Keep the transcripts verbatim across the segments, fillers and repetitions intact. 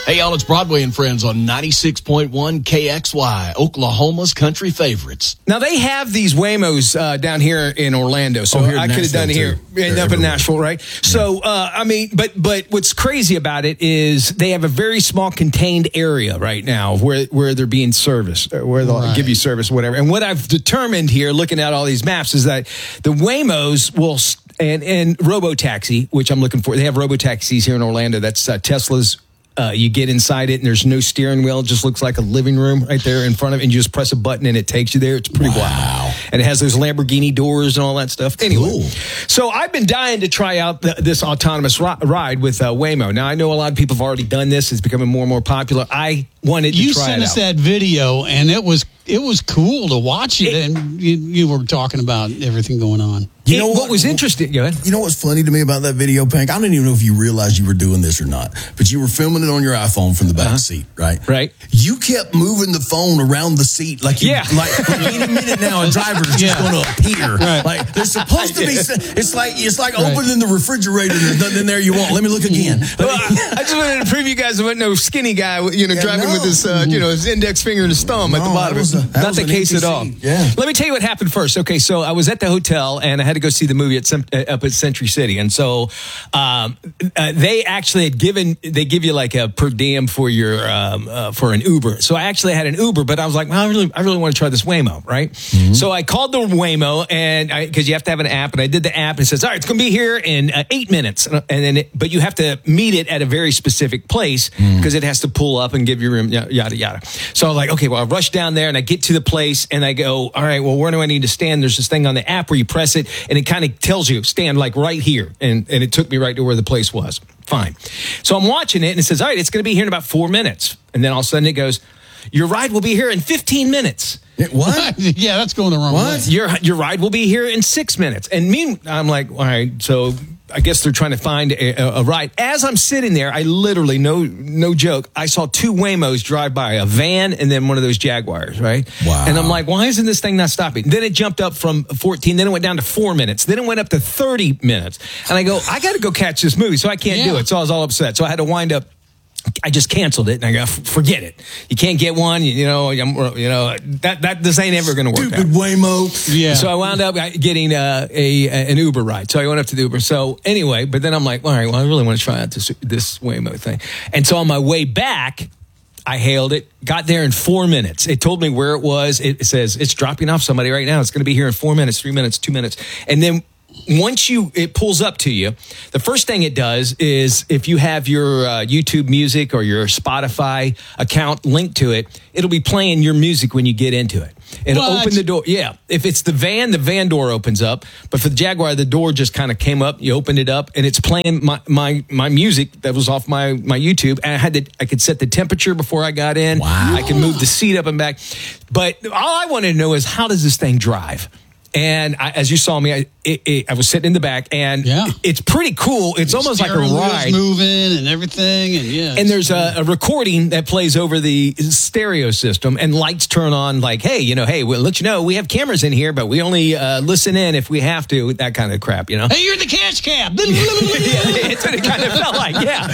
Hey, y'all, it's Broadway and Friends on ninety-six point one K X Y, Oklahoma's country favorites. Now, they have these Waymos uh, down here in Orlando, so oh, I could have done it here, and up in Nashville, right? Yeah. So, uh, I mean, but but what's crazy about it is they have a very small contained area right now where, where they're being serviced, where they'll right. give you service, whatever. And what I've determined here, looking at all these maps, is that the Waymos will, and, and Robotaxi, which I'm looking for, they have Robotaxis here in Orlando. That's uh, Tesla's. Uh, you get inside it and there's no steering wheel. It just looks like a living room right there in front of it. And you just press a button and it takes you there. It's pretty wow. wild. And it has those Lamborghini doors and all that stuff. Anyway, cool. So I've been dying to try out the, this autonomous ri- ride with uh, Waymo. Now, I know a lot of people have already done this. It's becoming more and more popular. I wanted to you try it out. You sent us that video, and it was it was cool to watch it. it and you, you were talking about everything going on. You know it, what, what was interesting? Go ahead. You know what's funny to me about that video, Pank? I don't even know if you realized you were doing this or not, but you were filming it on your iPhone from the back uh-huh. seat, right? Right. You kept moving the phone around the seat like you, yeah. like any minute now a driver's just yeah. going to appear. Right. Like there's supposed to be. It's like it's like right. opening the refrigerator. There's nothing in there you want. Let me look again. Well, I, I just wanted to prove you guys there wasn't no skinny guy, you know, yeah, driving no. with his, uh, you know, his index finger and his thumb no, at the bottom. A, Not the case at all. Yeah. Let me tell you what happened first. Okay, so I was at the hotel and I had to go see the movie at some, uh, up at Century City, and so um, uh, they actually had given they give you like a per diem for your um, uh, for an Uber. So I actually had an Uber, but I was like, well, I really I really want to try this Waymo, right? Mm-hmm. So I called the Waymo, and because you have to have an app, and I did the app, and it says, all right, it's going to be here in uh, eight minutes, and then it, but you have to meet it at a very specific place because mm-hmm. it has to pull up and give you room, yada yada. So I'm like, okay, well, I rush down there and I get to the place and I go, all right, well, where do I need to stand? There's this thing on the app where you press it and it kind of tells you stand like right here, and and it took me right to where the place was. Fine. So I'm watching it and it says, all right, it's going to be here in about four minutes, and then all of a sudden it goes, your ride will be here in fifteen minutes. What? Yeah, that's going the wrong what? way. Your your ride will be here in six minutes. And me, I'm like, all right, so I guess they're trying to find a, a, a ride. As I'm sitting there, I literally, no no joke, I saw two Waymos drive by, a van and then one of those Jaguars, right? Wow. And I'm like, why isn't this thing not stopping? Then it jumped up from fourteen, then it went down to four minutes, then it went up to thirty minutes. And I go, I got to go catch this movie, so I can't yeah. do it. So I was all upset. So I had to wind up. I just canceled it, and I go, forget it. You can't get one. You, you know, I'm, you know that that this ain't ever going to work. Stupid out. Waymo. Yeah. So I wound up getting uh, a an Uber ride. So I went up to the Uber. So anyway, but then I'm like, all right, well, I really want to try out this this Waymo thing. And so on my way back, I hailed it. Got there in four minutes. It told me where it was. It says it's dropping off somebody right now. It's going to be here in four minutes, three minutes, two minutes, and then. Once you it pulls up to you, the first thing it does is if you have your uh, YouTube Music or your Spotify account linked to it, it'll be playing your music when you get into it. It'll what? open the door. Yeah. If it's the van, the van door opens up. But for the Jaguar, the door just kind of came up. You opened it up, and it's playing my, my, my music that was off my, my YouTube. And I had to, I could set the temperature before I got in. Wow. I could move the seat up and back. But all I wanted to know is, how does this thing drive? And I, as you saw me, I, it, it, I was sitting in the back, and yeah. it, it's pretty cool. It's almost like a ride, moving and everything, and yeah. And there's a, a recording that plays over the stereo system, and lights turn on. Like, hey, you know, hey, we'll let you know we have cameras in here, but we only uh, listen in if we have to. That kind of crap, you know. Hey, you're the cash cab. Yeah, it's what it kind of felt like, yeah.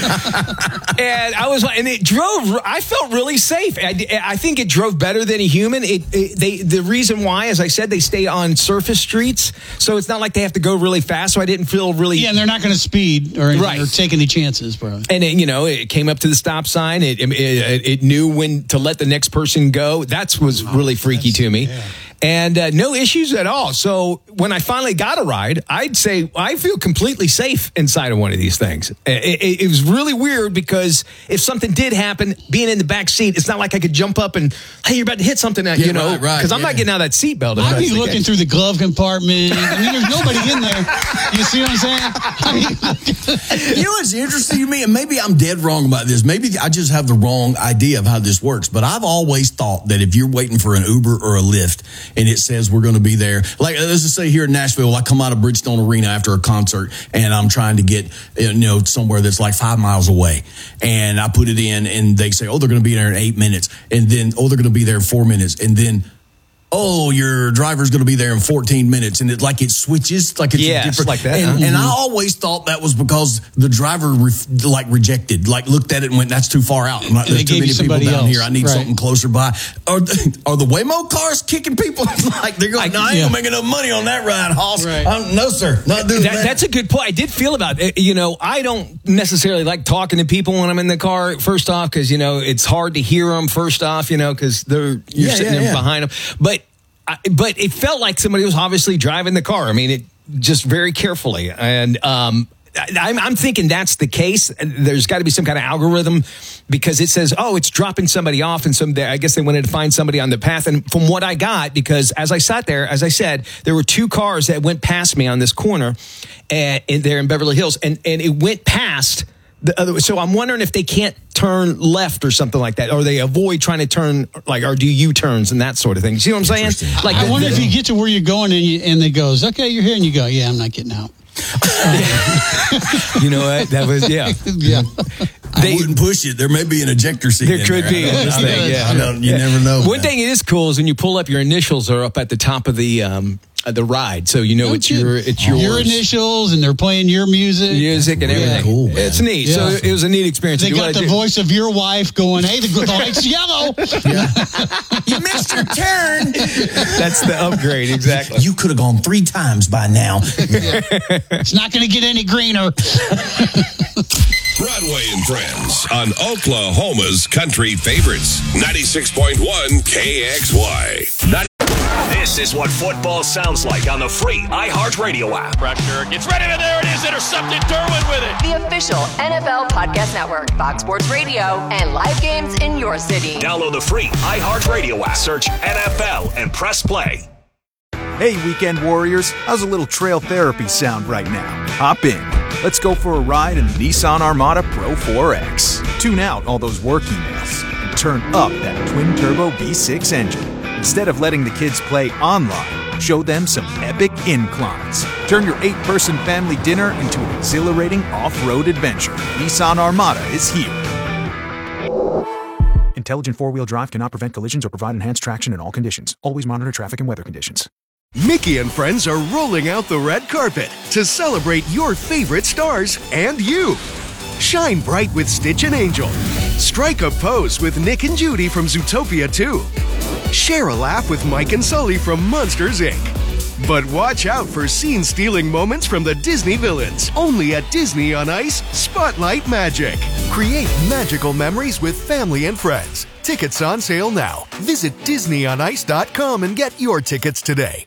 And I was, and it drove. I felt really safe. I, I think it drove better than a human. It, it they the reason why, as I said, they stay on surface streets, so it's not like they have to go really fast. So I didn't feel really yeah, and they're not going to speed or, right. or take any chances, bro. And it, you know, it came up to the stop sign. It it, it it knew when to let the next person go. That was really freaky to me. Yeah. And uh, no issues at all. So when I finally got a ride, I'd say I feel completely safe inside of one of these things. It, it, it was really weird because if something did happen, being in the back seat, it's not like I could jump up and, hey, you're about to hit something, that, yeah, you know, because right, right, I'm yeah. not getting out of that seatbelt. I'd be looking through the glove compartment. I mean, there's nobody in there. You see what I'm saying? I mean, you know what's interesting to me, and maybe I'm dead wrong about this. Maybe I just have the wrong idea of how this works. But I've always thought that if you're waiting for an Uber or a Lyft, and it says we're going to be there. Like, let's just say here in Nashville, I come out of Bridgestone Arena after a concert, and I'm trying to get, you know, somewhere that's like five miles away. And I put it in, and they say, oh, they're going to be there in eight minutes. And then, oh, they're going to be there in four minutes. And then oh, your driver's going to be there in fourteen minutes. And it like it switches. Like it's yes, a different, like that. And, uh-huh. and I always thought that was because the driver ref, like rejected, like looked at it and went, that's too far out. Like, there's too many people down else. here. I need right. something closer by. Are, are the Waymo cars kicking people? Like they're going, no, I ain't yeah. going to make enough money on that ride, Hoss. Right. Um, no, sir. Not doing that, that. That's a good point. I did feel about it. You know, I don't necessarily like talking to people when I'm in the car, first off, because, you know, it's hard to hear them, first off, you know, because they're you're Yeah, sitting yeah, there yeah. behind them. But, I, but it felt like somebody was obviously driving the car. I mean, it just very carefully. And um, I, I'm, I'm thinking that's the case. There's got to be some kind of algorithm because it says, oh, it's dropping somebody off. And some, I guess they wanted to find somebody on the path. And from what I got, because as I sat there, as I said, there were two cars that went past me on this corner and, and there in Beverly Hills. And, and it went past the other. So I'm wondering if they can't turn left or something like that, or they avoid trying to turn, like, or do U-turns and that sort of thing. You see what I'm saying? Like, I the, wonder the, if you get to where you're going and you, and they goes, okay, you're here, and you go, yeah, I'm not getting out. you know what? That was, yeah. Yeah. I wouldn't push it. There may be an ejector seat. There in could there. be in this I thing, don't- yeah. I don't- you Yeah. never know. One man. thing that is cool is when you pull up, your initials are up at the top of the um, uh, the ride, so you know No it's kidding. your it's yours. Your initials, and they're playing your music. music and Really everything. cool, man. It's neat. Yeah. So it was a neat experience. They to do what got I the do. voice of your wife going, hey, the, the light's yellow. You missed your turn. That's the upgrade, exactly. You could have gone three times by now. It's not going to get any greener. Broadway and Friends on Oklahoma's Country Favorites. ninety-six point one K X Y. This is what football sounds like on the free iHeartRadio app. Pressure gets ready, and there it is, intercepted. Derwin with it. The official N F L Podcast Network, Fox Sports Radio, and live games in your city. Download the free iHeartRadio app. Search N F L and press play. Hey, weekend warriors, how's a little trail therapy sound right now? Hop in. Let's go for a ride in the Nissan Armada Pro four X. Tune out all those work emails and turn up that twin-turbo V six engine. Instead of letting the kids play online, show them some epic inclines. Turn your eight-person family dinner into an exhilarating off-road adventure. Nissan Armada is here. Intelligent four-wheel drive cannot prevent collisions or provide enhanced traction in all conditions. Always monitor traffic and weather conditions. Mickey and friends are rolling out the red carpet to celebrate your favorite stars and you. Shine bright with Stitch and Angel. Strike a pose with Nick and Judy from Zootopia two. Share a laugh with Mike and Sully from Monsters, Incorporated. But watch out for scene-stealing moments from the Disney villains. Only at Disney on Ice Spotlight Magic. Create magical memories with family and friends. Tickets on sale now. Visit disney on ice dot com and get your tickets today.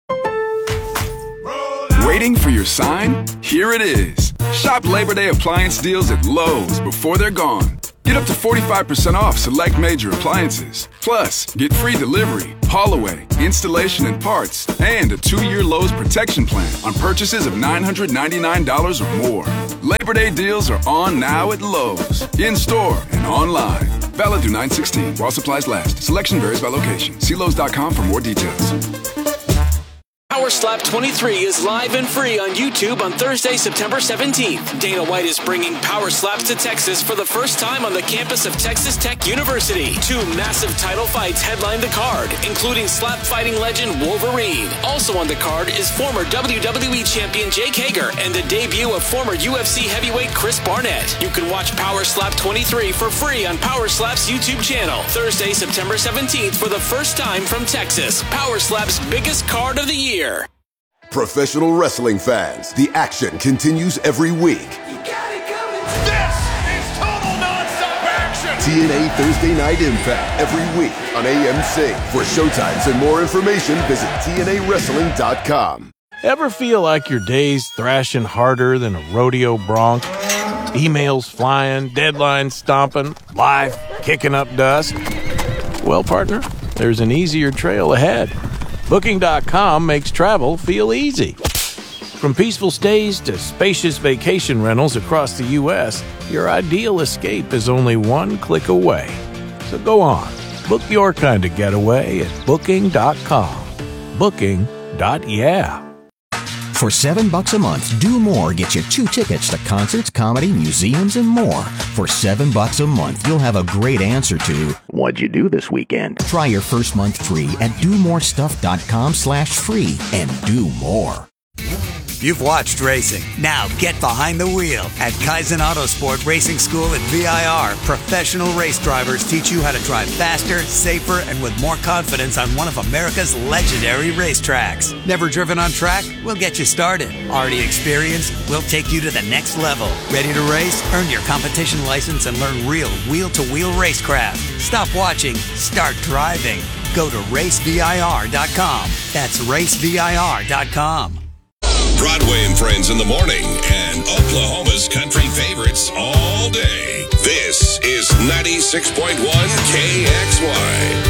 Waiting for your sign? Here it is. Shop Labor Day appliance deals at Lowe's before they're gone. Get up to forty-five percent off select major appliances. Plus, get free delivery, haul away, installation and parts, and a two-year Lowe's protection plan on purchases of nine hundred ninety-nine dollars or more. Labor Day deals are on now at Lowe's, in-store and online. Valid through nine sixteen while supplies last. Selection varies by location. See Lowe's dot com for more details. Power Slap twenty-three is live and free on YouTube on Thursday, September seventeenth. Dana White is bringing Power Slaps to Texas for the first time on the campus of Texas Tech University. Two massive title fights headline the card, including slap fighting legend Wolverine. Also on the card is former W W E champion Jake Hager and the debut of former U F C heavyweight Chris Barnett. You can watch Power Slap twenty-three for free on Power Slap's YouTube channel. Thursday, September seventeenth for the first time from Texas. Power Slap's biggest card of the year. Professional wrestling fans, the action continues every week. You got it coming. This is total nonstop action. T N A Thursday Night Impact every week on A M C. For showtimes and more information, visit T N A wrestling dot com. Ever feel like your day's thrashing harder than a rodeo bronc? Emails flying, deadlines stomping, life kicking up dust? Well, partner, there's an easier trail ahead. Booking dot com makes travel feel easy. From peaceful stays to spacious vacation rentals across the U S, your ideal escape is only one click away. So go on, book your kind of getaway at Booking dot com. Booking. Yeah. For seven bucks a month, Do More gets you two tickets to concerts, comedy, museums, and more. For seven bucks a month, you'll have a great answer to, what'd you do this weekend? Try your first month free at do more stuff dot com slash free and do more. You've watched racing. Now get behind the wheel. At Kaizen Autosport Racing School at V I R, professional race drivers teach you how to drive faster, safer, and with more confidence on one of America's legendary racetracks. Never driven on track? We'll get you started. Already experienced? We'll take you to the next level. Ready to race? Earn your competition license and learn real wheel-to-wheel racecraft. Stop watching. Start driving. Go to race V I R dot com. That's race V I R dot com. Broadway and Friends in the morning and Oklahoma's country favorites all day. This is ninety-six point one K X Y.